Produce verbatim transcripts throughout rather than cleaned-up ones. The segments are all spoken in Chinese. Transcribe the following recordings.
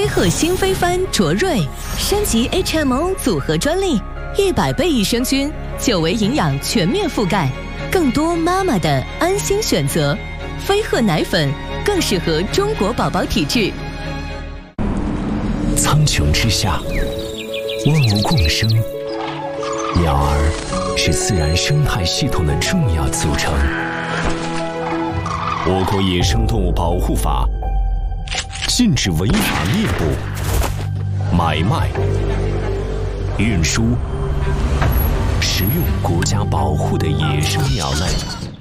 鹤新飞帆卓瑞升级 H M O 组合专利，一百倍益生菌，久维营养全面覆盖，更多妈妈的安心选择。飞鹤奶粉更适合中国宝宝体质。 苍穹之下，万物共生，鸟儿是自然生态系统的重要组成。我国野生动物保护法禁止违法猎捕、买卖、运输、食用国家保护的野生鸟类。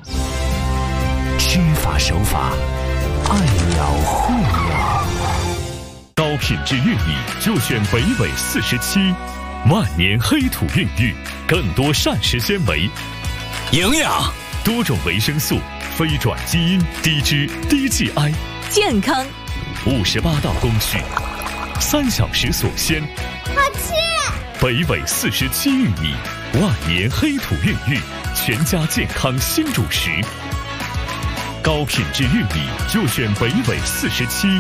知法守法，爱鸟护鸟。 高品质玉米就选北纬四十七，万年黑土孕育，更多膳食纤维、 营养、 多种维生素、非转基因、低脂、低 G I， 健康。 五十八道工序，三小时锁鲜。 好吃！ 北纬四十七玉米，万年黑土孕育，全家健康新主食。高品质玉米就选北纬四十七。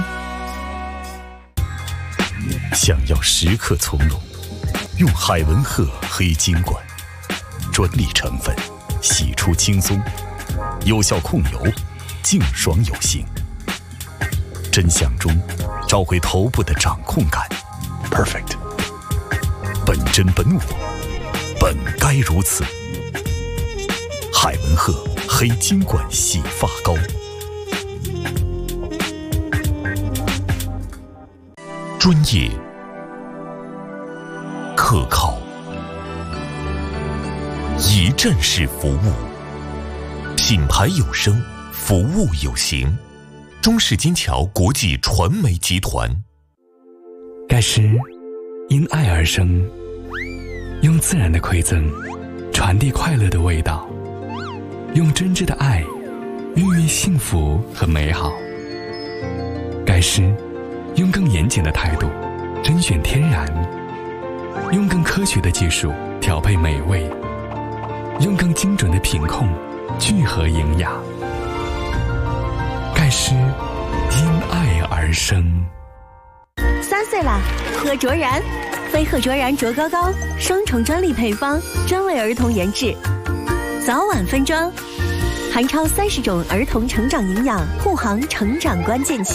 想要时刻从容，用海文鹤黑金管，专利成分，洗出轻松，有效控油，净爽有型。真相中找回头部的掌控感 ，perfect。本真本我，本该如此。海文鹤黑金管洗发膏。 专业、可靠、一站式服务，品牌有声，服务有形。中式金桥国际传媒集团。 盖诗因爱而生，用自然的馈赠传递快乐的味道，用真挚的爱孕育幸福和美好。盖诗用更严谨的态度甄选天然，用更科学的技术调配美味，用更精准的品控聚合营养。盖诗因爱而生。 三岁啦，喝卓然，飞鹤卓然卓高高，双重专利配方，专为儿童研制，早晚分装，含超三十种儿童成长营养，护航成长关键期。